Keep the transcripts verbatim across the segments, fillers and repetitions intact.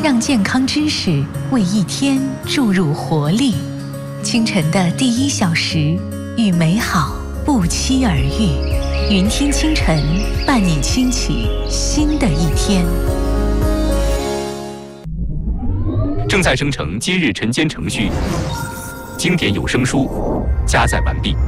让健康知识为一天注入活力。清晨的第一小时，与美好不期而遇。云听清晨，伴你轻启新的一天。 正在生成今日晨间程序，经典有声书加载完毕。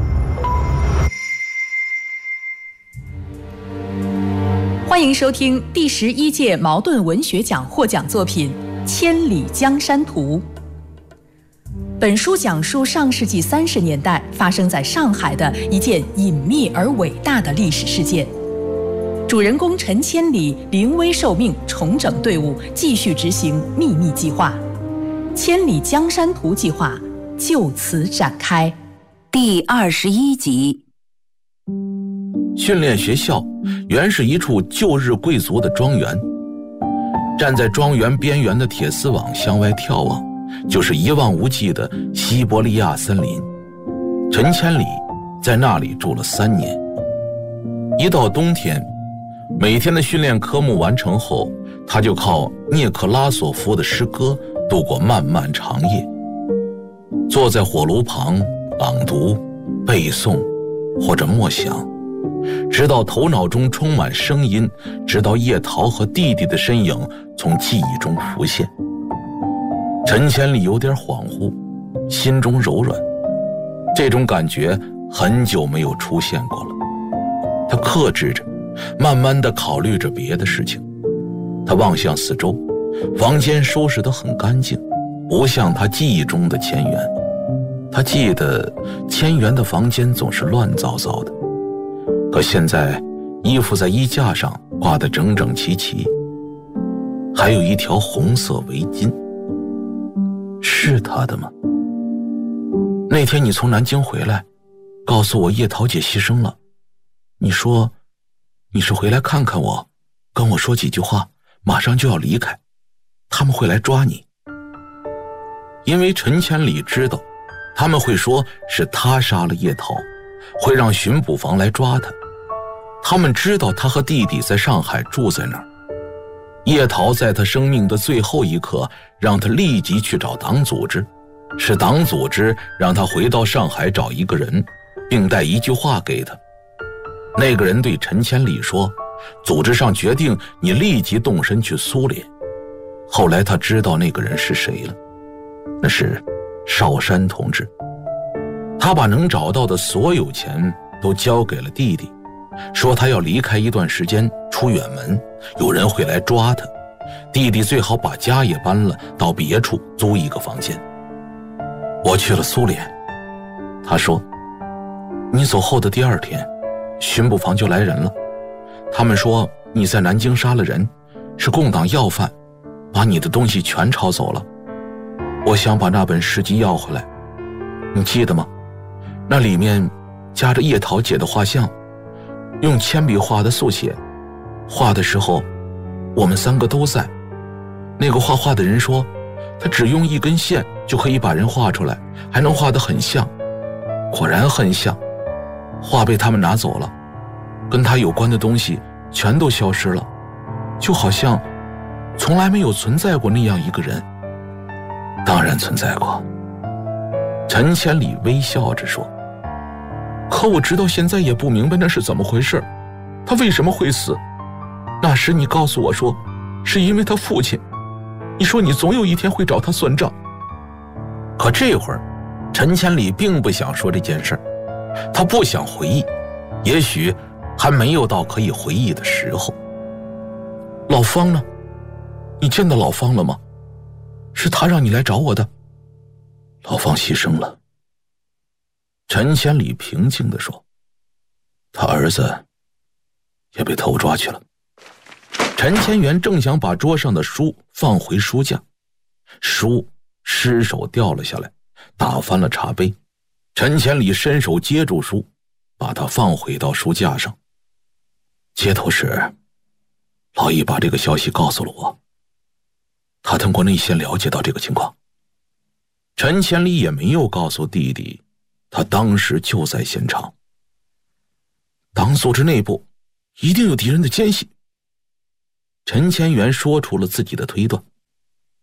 欢迎收听第十一届茅盾文学奖获奖作品《千里江山图》。本书讲述上世纪三十年代发生在上海的一件隐秘而伟大的历史事件。主人公陈千里临危受命，重整队伍，继续执行秘密计划。千里江山图计划就此展开。 第二十一集。 训练学校原是一处旧日贵族的庄园，站在庄园边缘的铁丝网向外眺望，就是一望无际的西伯利亚森林。陈千里在那里住了三年。一到冬天，每天的训练科目完成后，他就靠涅克拉索夫的诗歌度过漫漫长夜，坐在火炉旁朗读、背诵或者默想，直到头脑中充满声音，直到叶桃和弟弟的身影从记忆中浮现。陈千里有点恍惚，心中柔软，这种感觉很久没有出现过了。他克制着，慢慢地考虑着别的事情。他望向四周，房间收拾得很干净，不像他记忆中的千元。他记得千元的房间总是乱糟糟的，可现在衣服在衣架上挂得整整齐齐，还有一条红色围巾。是他的吗？那天你从南京回来，告诉我叶桃姐牺牲了，你说你是回来看看我，跟我说几句话，马上就要离开，他们会来抓你。因为陈千里知道他们会说是他杀了叶桃，会让巡捕房来抓他。他们知道他和弟弟在上海住在那儿。叶桃在他生命的最后一刻让他立即去找党组织，是党组织让他回到上海找一个人，并带一句话给他。那个人对陈千里说，组织上决定你立即动身去苏联。后来他知道那个人是谁了，那是少山同志。他把能找到的所有钱都交给了弟弟，说他要离开一段时间出远门，有人会来抓他，弟弟最好把家也搬了，到别处租一个房间。我去了苏联，他说，你走后的第二天，巡捕房就来人了，他们说你在南京杀了人，是共党要犯，把你的东西全抄走了。我想把那本诗集要回来，你记得吗？那里面夹着叶桃姐的画像，用铅笔画的速写，画的时候我们三个都在。那个画画的人说，他只用一根线就可以把人画出来，还能画得很像。果然很像，画被他们拿走了，跟他有关的东西全都消失了，就好像从来没有存在过那样一个人。当然存在过，陈千里微笑着说，可我直到现在也不明白那是怎么回事，他为什么会死？那时你告诉我说，是因为他父亲，你说你总有一天会找他算账。可这会儿，陈千里并不想说这件事，他不想回忆，也许还没有到可以回忆的时候。老方呢？你见到老方了吗？是他让你来找我的。老方牺牲了。陈千里平静地说，他儿子也被偷抓去了。陈千元正想把桌上的书放回书架，书失手掉了下来，打翻了茶杯。陈千里伸手接住书，把它放回到书架上。接头时，老易把这个消息告诉了我，他通过内线了解到这个情况。陈千里也没有告诉弟弟，他当时就在现场。党组织内部一定有敌人的奸细。陈千元说出了自己的推断。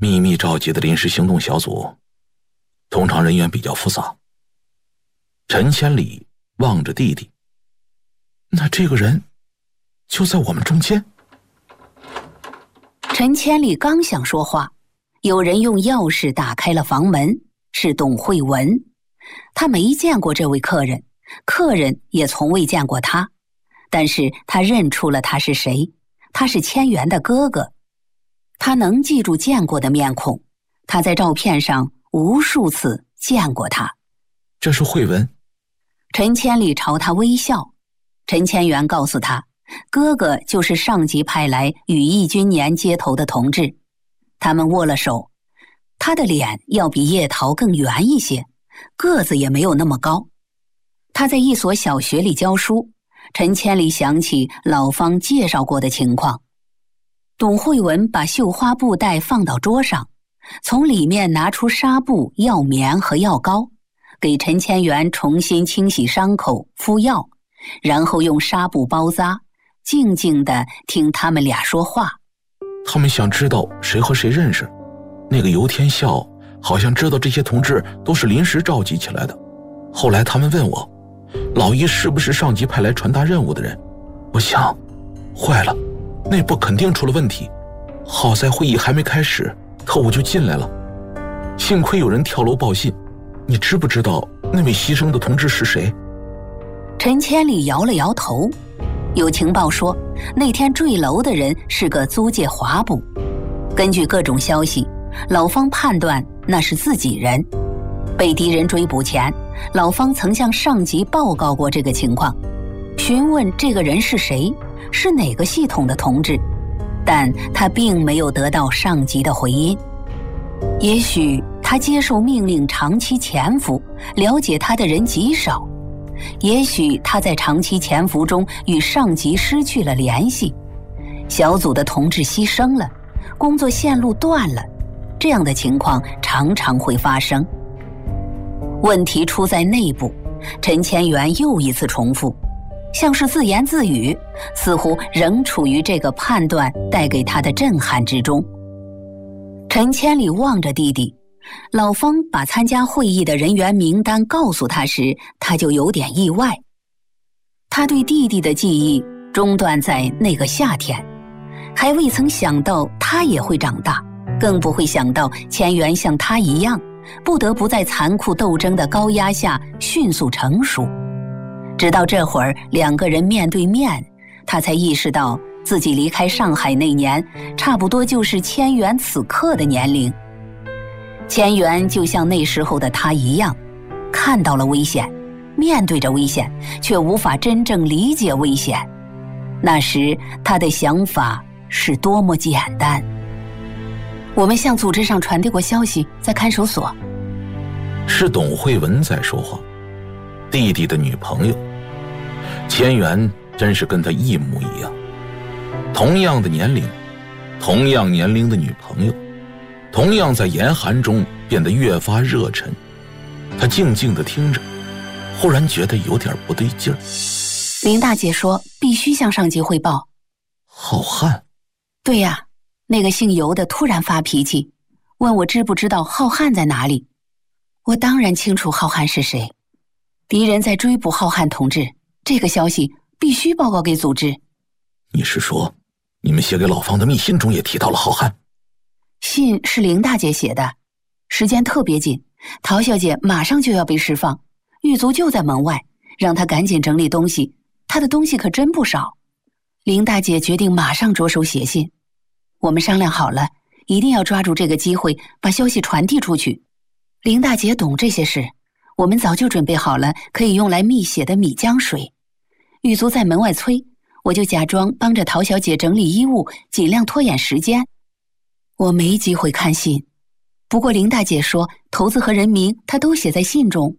秘密召集的临时行动小组，通常人员比较复杂。陈千里望着弟弟，那这个人就在我们中间。 陈千里刚想说话，有人用钥匙打开了房门，是董慧文。他没见过这位客人，客人也从未见过他，但是他认出了他是谁，他是千源的哥哥。他能记住见过的面孔，他在照片上无数次见过他。 这是慧文。 陈千里朝他微笑。陈千源告诉他，哥哥就是上级派来与义军年接头的同志。他们握了手，他的脸要比叶桃更圆一些，个子也没有那么高。他在一所小学里教书，陈千里想起老方介绍过的情况。董慧文把绣花布袋放到桌上，从里面拿出纱布、药棉和药膏，给陈千源重新清洗伤口、敷药，然后用纱布包扎，静静地听他们俩说话。 他们想知道谁和谁认识。那个游天笑好像知道这些同志都是临时召集起来的。后来他们问我，老一是不是上级派来传达任务的人？我想，坏了，内部肯定出了问题。好在会议还没开始，特务就进来了。幸亏有人跳楼报信。你知不知道那位牺牲的同志是谁？ 陈千里摇了摇头。有情报说，那天坠楼的人是个租界华部。根据各种消息，老方判断那是自己人。被敌人追捕前，老方曾向上级报告过这个情况，询问这个人是谁，是哪个系统的同志，但他并没有得到上级的回音。也许他接受命令长期潜伏，了解他的人极少。也许他在长期潜伏中与上级失去了联系，小组的同志牺牲了，工作线路断了，这样的情况常常会发生。问题出在内部，陈千源又一次重复，像是自言自语，似乎仍处于这个判断带给他的震撼之中。陈千里望着弟弟，老方把参加会议的人员名单告诉他时，他就有点意外。他对弟弟的记忆中断在那个夏天，还未曾想到他也会长大，更不会想到千源像他一样，不得不在残酷斗争的高压下迅速成熟。直到这会儿两个人面对面，他才意识到自己离开上海那年，差不多就是千源此刻的年龄。千源就像那时候的他一样，看到了危险，面对着危险，却无法真正理解危险。那时他的想法是多么简单。我们向组织上传递过消息，在看守所。 是董慧文在说话，弟弟的女朋友。千源真是跟他一模一样，同样的年龄，同样年龄的女朋友，同样在严寒中变得越发热忱。他静静地听着，忽然觉得有点不对劲儿。 林大姐说必须向上级汇报。 浩瀚？ 对呀，那个姓尤的突然发脾气，问我知不知道浩瀚在哪里。我当然清楚浩瀚是谁，敌人在追捕浩瀚同志，这个消息必须报告给组织。 你是说你们写给老方的密信中也提到了浩瀚？ 信是林大姐写的，时间特别紧，陶小姐马上就要被释放，狱卒就在门外，让她赶紧整理东西，她的东西可真不少。林大姐决定马上着手写信，我们商量好了，一定要抓住这个机会把消息传递出去。林大姐懂这些事，我们早就准备好了可以用来蜜血的米浆水。狱卒在门外催，我就假装帮着陶小姐整理衣物，尽量拖延时间。我没机会看信，不过林大姐说头字和人名她都写在信中。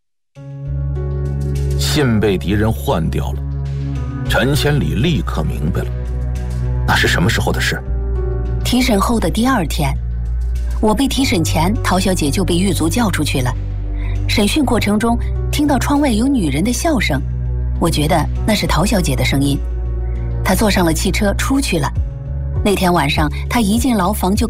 信被敌人换掉了，陈千里立刻明白了，那是什么时候的事？ 提审后的第二天，我被提审前，陶小姐就被狱卒叫出去了。审讯过程中，听到窗外有女人的笑声，我觉得那是陶小姐的声音。她坐上了汽车出去了。那天晚上，她一进牢房就